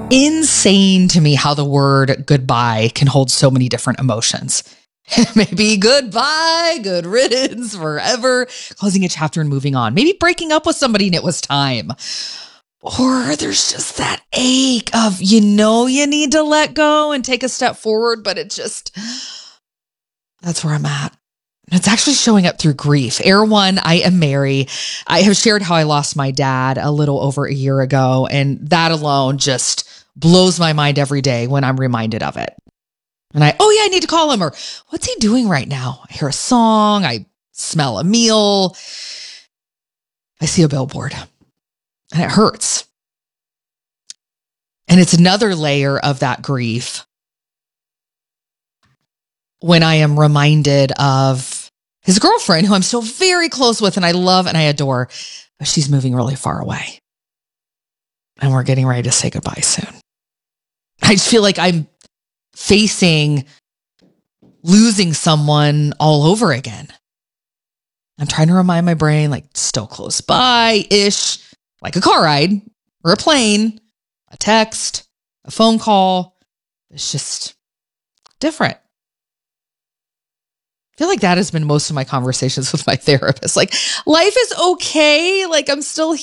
insane to me how the word goodbye can hold so many different emotions. Maybe goodbye, good riddance, forever, closing a chapter and moving on. Maybe breaking up with somebody and it was time. Or there's just that ache of, you need to let go and take a step forward, but that's where I'm at. It's actually showing up through grief. Air one, I am Mary. I have shared how I lost my dad a little over a year ago, and that alone just blows my mind every day when I'm reminded of it. And I need to call him, or what's he doing right now? I hear a song, I smell a meal, I see a billboard, and it hurts. And it's another layer of that grief when I am reminded of his girlfriend, who I'm still very close with and I love and I adore, but she's moving really far away. And we're getting ready to say goodbye soon. I just feel like I'm facing losing someone all over again. I'm trying to remind my brain, like, still close by-ish, like a car ride or a plane, a text, a phone call. It's just different. I feel like that has been most of my conversations with my therapist. Like, life is okay. Like, I'm still